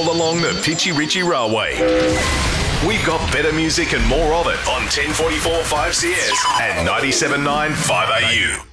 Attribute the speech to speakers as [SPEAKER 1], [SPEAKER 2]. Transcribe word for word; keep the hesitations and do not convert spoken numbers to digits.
[SPEAKER 1] all along the Pitchy Ritchie Railway. We've got better music and more of it on ten forty-four five C S and ninety-seven point nine five A U.